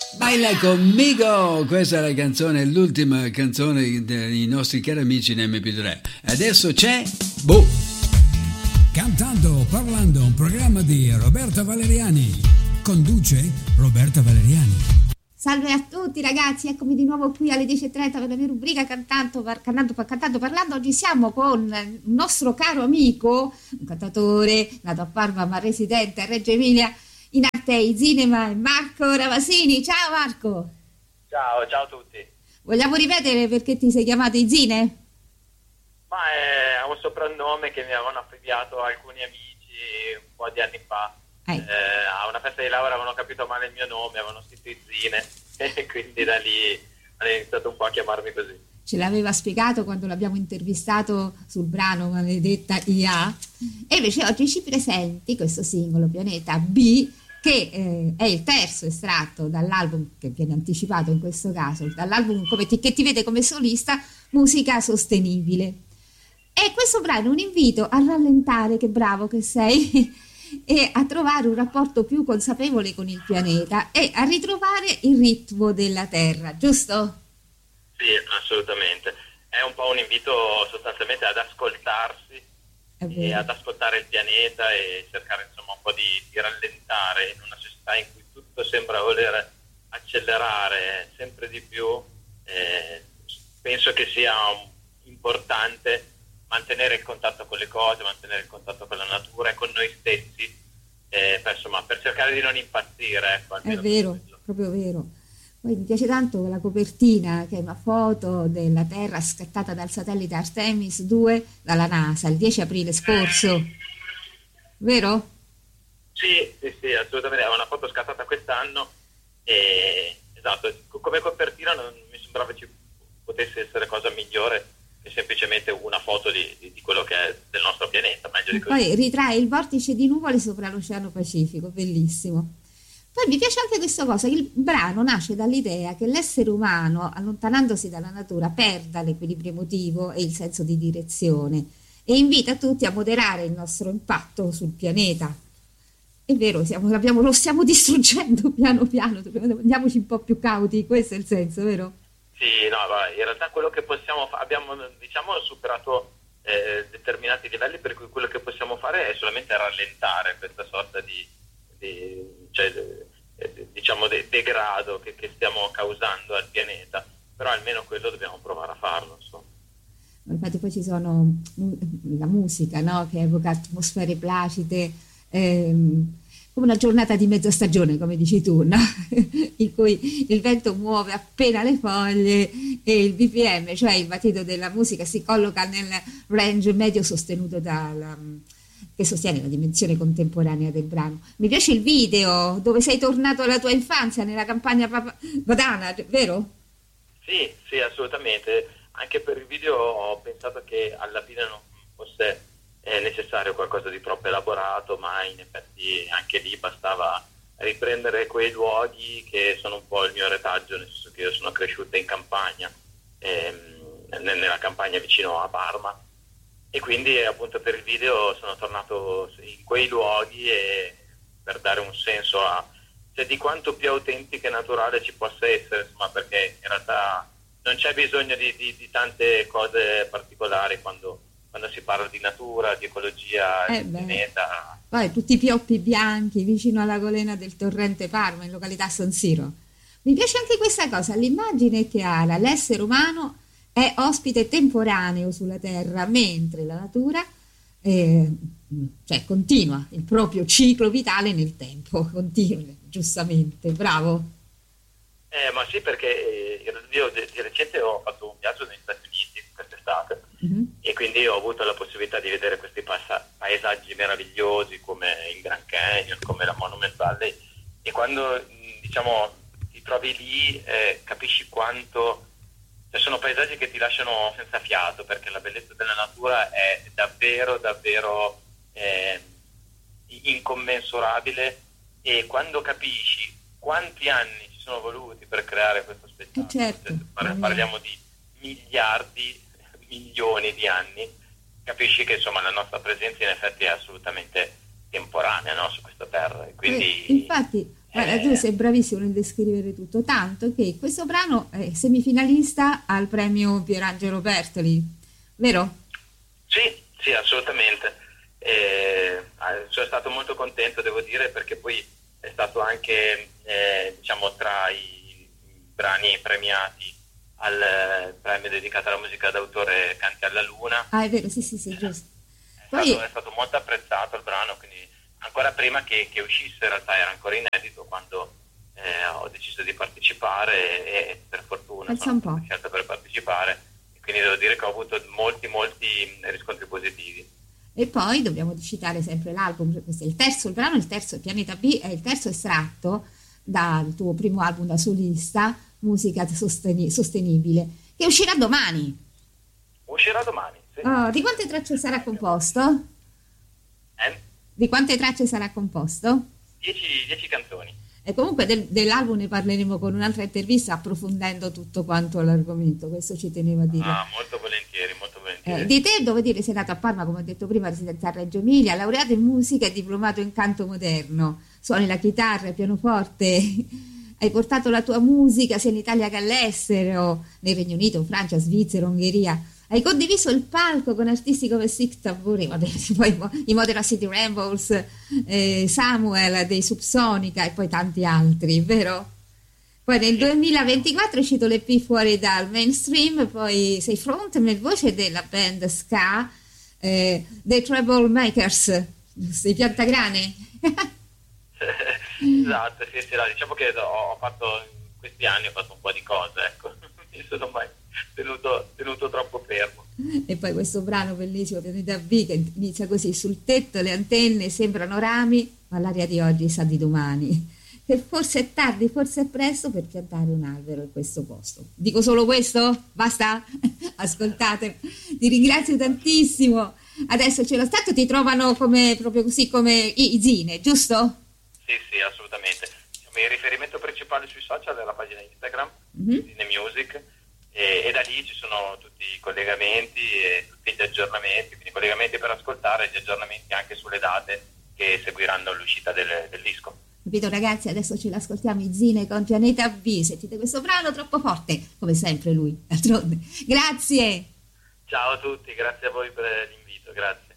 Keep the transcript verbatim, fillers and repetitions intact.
Baila conmigo! Questa è la canzone, l'ultima canzone dei nostri cari amici in emme pi tre. Adesso c'è Boh! Cantando, parlando, un programma di Roberta Valeriani. Conduce Roberta Valeriani. Salve a tutti ragazzi, eccomi di nuovo qui alle dieci e trenta per la mia rubrica Cantando, cantando, cantando parlando. Oggi siamo con il nostro caro amico, un cantatore nato a Parma ma residente a Reggio Emilia, in arte e cinema, Marco Ravasini. Ciao Marco! Ciao, ciao a tutti. Vogliamo ripetere perché ti sei chiamato Izine? Ma è un soprannome che mi avevano affibbiato alcuni amici un po' di anni fa. Eh. Eh, a una festa di laurea avevano capito male il mio nome, avevano scritto Izine e quindi da lì hanno iniziato un po' a chiamarmi così. Ce l'aveva spiegato quando l'abbiamo intervistato sul brano Maledetta I A, e invece oggi ci presenti questo singolo Pianeta B, che eh, è il terzo estratto dall'album, che viene anticipato in questo caso, dall'album come ti, che ti vede come solista, Musica Sostenibile. E questo brano è un invito a rallentare, che bravo che sei, e a trovare un rapporto più consapevole con il pianeta e a ritrovare il ritmo della Terra, giusto? Sì, assolutamente. È un po' un invito sostanzialmente ad ascoltarsi e ad ascoltare il pianeta e cercare insomma un po' di, di rallentare in una società in cui tutto sembra voler accelerare sempre di più. Eh, penso che sia un, importante mantenere il contatto con le cose, mantenere il contatto con la natura e con noi stessi, eh, per, insomma, per cercare di non impazzire. Ecco, è vero, proprio vero. Poi mi piace tanto la copertina, che è una foto della Terra scattata dal satellite Artemis due dalla NASA il dieci aprile scorso, vero? Sì, sì, sì, assolutamente. È una foto scattata quest'anno e, esatto, come copertina non mi sembrava ci potesse essere cosa migliore che semplicemente una foto di, di, di quello che è del nostro pianeta. Meglio di così. Poi ritrae il vortice di nuvole sopra l'Oceano Pacifico, bellissimo. Poi mi piace anche questa cosa, il brano nasce dall'idea che l'essere umano, allontanandosi dalla natura, perda l'equilibrio emotivo e il senso di direzione e invita tutti a moderare il nostro impatto sul pianeta. È vero, siamo, abbiamo, lo stiamo distruggendo piano piano, andiamoci un po' più cauti, questo è il senso, vero? Sì, no, in realtà quello che possiamo fare, abbiamo diciamo superato eh, determinati livelli per cui quello che possiamo fare è solamente rallentare questa sorta di, di cioè, eh, diciamo de- degrado che, che stiamo causando al pianeta, però almeno quello dobbiamo provare a farlo, insomma. Infatti poi ci sono la musica, no? Che evoca atmosfere placide, ehm, come una giornata di mezza stagione, come dici tu, no? In cui il vento muove appena le foglie e il B P M, cioè il battito della musica, si colloca nel range medio sostenuto dal, che sostiene la dimensione contemporanea del brano. Mi piace il video dove sei tornato alla tua infanzia nella campagna padana, vero? Sì, sì, assolutamente. Anche per il video ho pensato che alla fine non fosse è necessario qualcosa di troppo elaborato, ma in effetti anche lì bastava riprendere quei luoghi che sono un po' il mio retaggio, nel senso che io sono cresciuta in campagna, ehm, nella campagna vicino a Parma, e quindi appunto per il video sono tornato in quei luoghi e per dare un senso a cioè, di quanto più autentica e naturale ci possa essere, insomma, perché in realtà non c'è bisogno di, di, di tante cose particolari quando quando si parla di natura, di ecologia, eh di pianeta. Poi tutti i pioppi bianchi vicino alla golena del torrente Parma, in località San Siro. Mi piace anche questa cosa, l'immagine chiara, l'essere umano è ospite temporaneo sulla Terra, mentre la natura eh, cioè, continua il proprio ciclo vitale nel tempo, continua, giustamente, bravo. Eh, ma sì, perché io di, di recente ho fatto un viaggio negli Stati Uniti quest'estate. Mm-hmm. E quindi ho avuto la possibilità di vedere questi passa- paesaggi meravigliosi come il Grand Canyon, come la Monument Valley, e quando diciamo ti trovi lì eh, capisci quanto cioè, sono paesaggi che ti lasciano senza fiato, perché la bellezza della natura è davvero davvero eh, incommensurabile, e quando capisci quanti anni ci sono voluti per creare questo spettacolo, eh certo, cioè, parliamo di miliardi milioni di anni, capisci che insomma la nostra presenza in effetti è assolutamente temporanea, no, su questa terra, e quindi eh, infatti Guarda, Eh, tu sei bravissimo nel descrivere tutto, tanto che questo brano è semifinalista al premio Pierangelo Bertoli, vero? Sì, sì, assolutamente. Eh, eh, sono stato molto contento, devo dire, perché poi è stato anche, eh, diciamo, tra i brani premiati al eh, premio dedicato alla musica d'autore Canti alla Luna. Ah, è vero, sì, sì, sì, giusto. È Poi, stato, è stato molto apprezzato il brano, quindi ancora prima che, che uscisse, in realtà era ancora inedito quando eh, ho deciso di partecipare e, e per fortuna pensa sono un stato po'. scelto per partecipare, e quindi devo dire che ho avuto molti, molti riscontri positivi. E poi dobbiamo citare sempre l'album, cioè questo è il terzo, il brano, il terzo, Pianeta B, è il terzo estratto dal tuo primo album da solista, Musica Sosteni- Sostenibile, che uscirà domani. Uscirà domani, sì. Oh, di quante tracce sarà composto? Eh? Di quante tracce sarà composto? Dieci, dieci canzoni. E comunque del- dell'album ne parleremo con un'altra intervista approfondendo tutto quanto l'argomento, questo ci tenevo a dire. Ah, molto volentieri, molto volentieri. Eh, di te devo dire sei nato a Parma, come ho detto prima, residenza a Reggio Emilia, laureato in musica e diplomato in canto moderno, suoni la chitarra, il pianoforte, hai portato la tua musica sia in Italia che all'estero, nel Regno Unito, Francia, Svizzera, Ungheria. Hai condiviso il palco con artisti come Six Tamburi, poi i Modena City Rambles, eh, Samuel dei Subsonica e poi tanti altri, vero? Poi nel duemilaventiquattro è uscito l'E P Fuori dal Mainstream, poi sei frontman voce della band ska, eh, dei Troublemakers, sei Piantagrane. Esatto, sì, sì, no, diciamo che ho ho fatto in questi anni ho fatto un po' di cose, ecco, non mi sono mai tenuto, tenuto troppo fermo. E poi questo brano bellissimo, Pianeta B, che inizia così: sul tetto le antenne sembrano rami, ma l'aria di oggi sa di domani. Che forse è tardi, forse è presto per piantare un albero in questo posto. Dico solo questo? Basta? Ascoltate, ti ringrazio tantissimo. Adesso c'è lo stato, ti trovano come proprio così come i, i zine, giusto? Sì, sì, assolutamente. Diciamo, il riferimento principale sui social è la pagina Instagram, Mhm. Zine Music, e, e da lì ci sono tutti i collegamenti e tutti gli aggiornamenti, quindi collegamenti per ascoltare, gli aggiornamenti anche sulle date che seguiranno l'uscita del, del disco. Capito ragazzi, adesso ce l'ascoltiamo i zine con Pianeta B. Sentite questo brano troppo forte, come sempre lui, d'altronde. Grazie! Ciao a tutti, grazie a voi per l'invito, grazie.